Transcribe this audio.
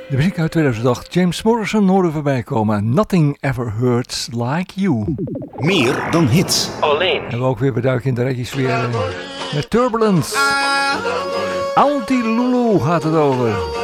De muziek uit 2008, James Morrison hoorde voorbij komen. Nothing Ever Hurts Like You. Meer dan hits. Alleen. En we ook weer beduiken in de reggae-sfeer met Turbulence. Auntie Lulu gaat het over.